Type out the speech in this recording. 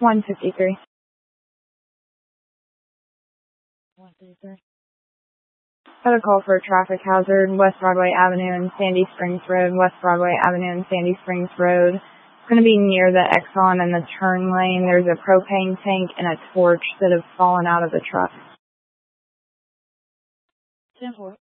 153. 153. Got a call for a traffic hazard, West Broadway Avenue and Sandy Springs Road, West Broadway Avenue and Sandy Springs Road. It's going to be near the Exxon and the turn lane. There's a propane tank and a torch that have fallen out of the truck. 10-4.